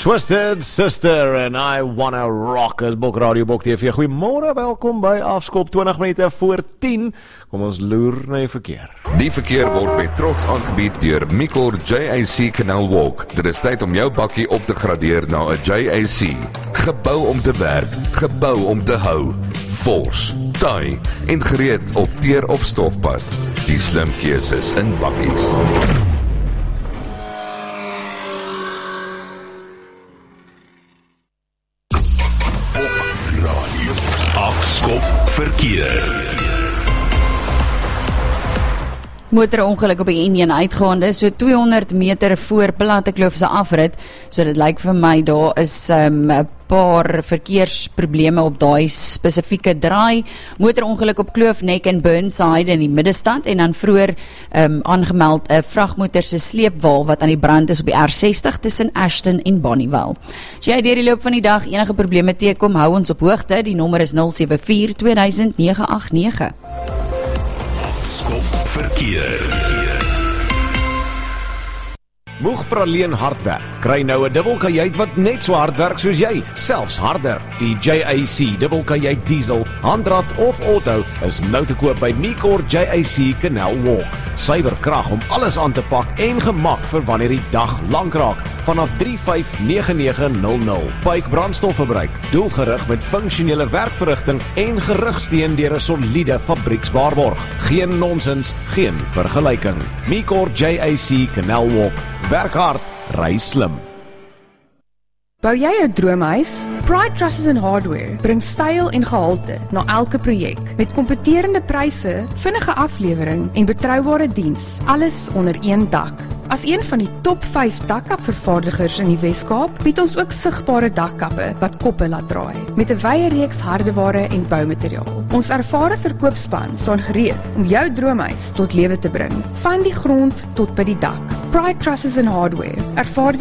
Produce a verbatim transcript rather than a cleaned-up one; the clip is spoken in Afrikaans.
Twisted Sister and I Wanna Rock is Bok Radio Bok T V. Goeiemôre, welkom by Afskop twintig minute voor tien. Kom ons loer na die verkeer. Die verkeer word met trots aangebied deur Micor J A C Canal Walk. Dit is tyd om jou bakkie op te gradeer na 'n J A C. Gebou om te werk, gebou om te hou. Vors, taai en gereed op teer of stofpad. Die slim keuses in bakkies. Afskop verkeer. Motorongeluk op die N een uitgaande, so tweehonderd meter voor Plattekloof se afrit, so dit lyk vir my daar is 'n um, paar verkeersprobleme op daai spesifieke draai. Motorongeluk op Kloofnek en Burnside in die middestad en dan vroeër um, aangemeld 'n vragmotor se sleepwa wat aan die brand is op die R sestig tussen Ashton en Bonnievale. As jy deur die loop van die dag enige probleme teekom, hou ons op hoogte. Die nommer is nul sewe vier twee duisend nege agt nege. Verkeer. Moeg vir alleen hard werk. Kry nou 'n dubbelkajuit wat net so hard werk soos jy, selfs harder. Die J A C dubbelkajuit diesel, handrat of auto is nou te koop by Micor J A C Canal Walk. Suiwer krag om alles aan te pak en gemak vir wanneer die dag lank raak. Vanaf drie vyf nege nege nul nul. Pyke brandstofverbruik, doelgerig met funksionele werkverrigting en gerugsteun deur 'n soliede fabriekswaarborg. Geen nonsens, geen vergelyking. Micor J A C Canal Walk. Werk hard, ry slim. Bou jy 'n droomhuis? Pride Trusses and Hardware bring styl en gehalte na elke projek met kompeterende pryse, vinnige aflewering en betroubare diens, alles onder een dak. As een van die top vyf dakkapvervaardigers in die Wes-Kaap, bied ons ook sigbare dakkappe wat koppe laat draai, met 'n wye reeks hardeware en boumateriaal. Ons ervare verkoopspan staan gereed om jou droomhuis tot lewe te bring, van die grond tot by die dak. Pride Trusses and Hardware ervaar